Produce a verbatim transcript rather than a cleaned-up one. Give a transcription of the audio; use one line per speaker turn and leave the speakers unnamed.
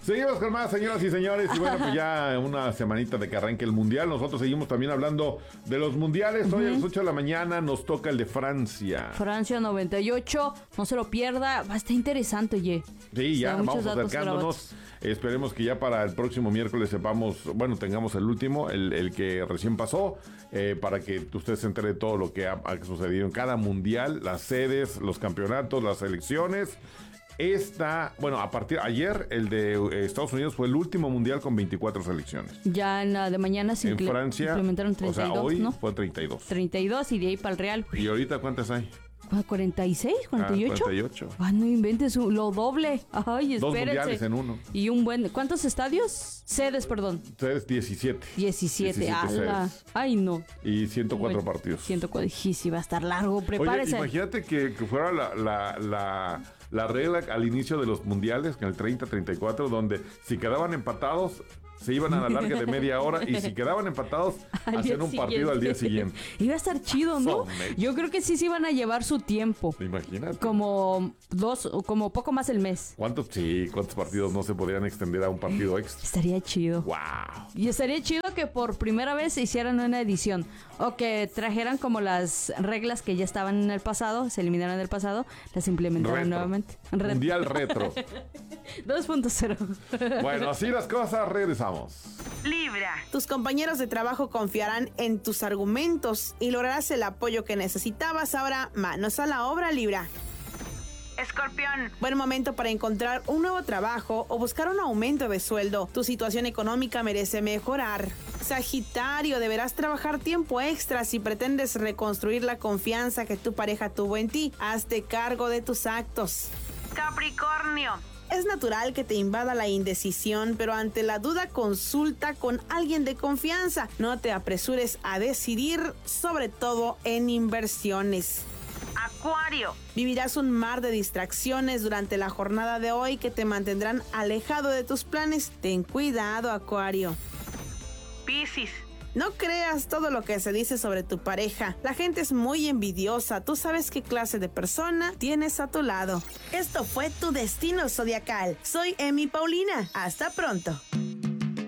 Seguimos con más, señoras y señores, y bueno, pues ya una semanita de que arranque el Mundial. Nosotros seguimos también hablando de los Mundiales. Hoy uh-huh. a las ocho de la mañana nos toca el de Francia.
Francia noventa y ocho, no se lo pierda, va a estar interesante, oye.
Sí, ya vamos acercándonos. Esperemos que ya para el próximo miércoles sepamos, bueno, tengamos el último, el, el que recién pasó, eh, para que usted se entere de todo lo que ha, ha sucedido en cada mundial, las sedes, los campeonatos, las selecciones. Esta, bueno, a partir de ayer, el de eh, Estados Unidos fue el último mundial con veinticuatro selecciones.
Ya en la de mañana se
en
incl-
Francia,
implementaron treinta y dos,
o sea, hoy
¿no?
fue treinta y dos.
treinta y dos y de ahí para el Real.
¿Y ahorita cuántas hay?
¿cuarenta y seis? ¿cuarenta y ocho?
Ah, cuarenta y ocho.
Ah, no inventes lo doble. Ay, espérense.
Dos mundiales en uno.
Y un buen... ¿Cuántos estadios? Sedes, perdón.
Sedes diecisiete.
diecisiete, ala. Ay, no.
Y ciento cuatro
bueno,
partidos.
ciento cuatro, y sí, va a estar largo, prepárese.
Oye, imagínate que, que fuera la, la, la, la regla al inicio de los mundiales, en el treinta treinta y cuatro, donde si quedaban empatados, se iban a la larga de media hora, y si quedaban empatados, hacían un partido al día siguiente.
Iba a estar chido, ¿no?
So,
Yo creo que sí se iban a llevar su tiempo.
Imagínate.
Como dos, como poco más el mes.
¿Cuántos, sí, cuántos partidos no se podrían extender a un partido extra?
Estaría chido.
¡Wow!
Y estaría chido que por primera vez se hicieran una edición. O que trajeran como las reglas que ya estaban en el pasado, se eliminaron del pasado, las implementaran
retro.
nuevamente.
Retro. Mundial retro.
dos punto cero.
Bueno, así las cosas, regresamos.
Libra. Tus compañeros de trabajo confiarán en tus argumentos y lograrás el apoyo que necesitabas. Ahora, manos a la obra, Libra. Escorpión. Buen momento para encontrar un nuevo trabajo o buscar un aumento de sueldo. Tu situación económica merece mejorar. Sagitario, deberás trabajar tiempo extra si pretendes reconstruir la confianza que tu pareja tuvo en ti. Hazte cargo de tus actos. Capricornio. Es natural que te invada la indecisión, pero ante la duda consulta con alguien de confianza. No te apresures a decidir, sobre todo en inversiones. Acuario. Vivirás un mar de distracciones durante la jornada de hoy que te mantendrán alejado de tus planes. Ten cuidado, Acuario. Piscis. No creas todo lo que se dice sobre tu pareja. La gente es muy envidiosa. Tú sabes qué clase de persona tienes a tu lado. Esto fue Tu Destino Zodiacal. Soy Emi Paulina. Hasta pronto.